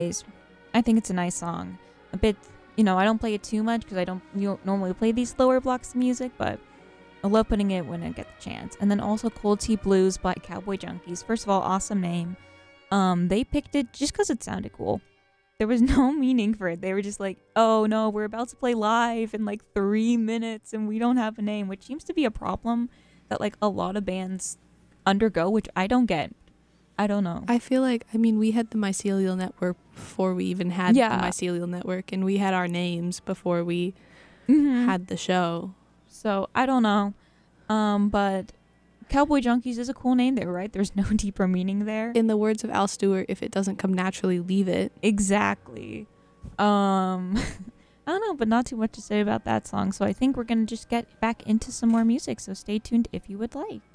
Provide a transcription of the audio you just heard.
I think it's a nice song. A bit, I don't play it too much because I don't normally play these slower blocks of music, but I love putting it when I get the chance. And then also Cold Tea Blues by Cowboy Junkies. First of all, awesome name. They picked it just because it sounded cool. There was no meaning for it. They were just like, oh no, we're about to play live in like 3 minutes and we don't have a name, which seems to be a problem that like a lot of bands undergo, which I don't get. I don't know. I feel like, we had the Mycelial Network before we even had the Mycelial Network, and we had our names before we had the show. So, I don't know. But Cowboy Junkies is a cool name there, right? There's no deeper meaning there. In the words of Al Stewart, if it doesn't come naturally, leave it. Exactly. I don't know, but not too much to say about that song. So I think we're going to just get back into some more music. So stay tuned if you would like.